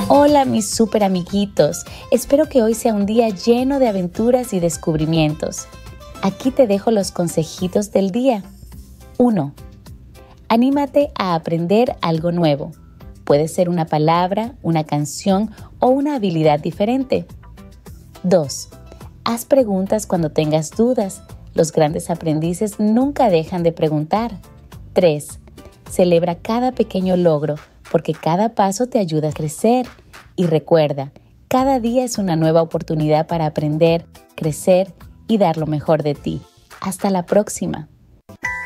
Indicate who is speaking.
Speaker 1: Hola mis super amiguitos, espero que hoy sea un día lleno de aventuras y descubrimientos. Aquí te dejo los consejitos del día. 1. Anímate a aprender algo nuevo. Puede ser una palabra, una canción o una habilidad diferente. 2. Haz preguntas cuando tengas dudas. Los grandes aprendices nunca dejan de preguntar. 3. Celebra cada pequeño logro, porque cada paso te ayuda a crecer. Y recuerda, cada día es una nueva oportunidad para aprender, crecer y dar lo mejor de ti. Hasta la próxima.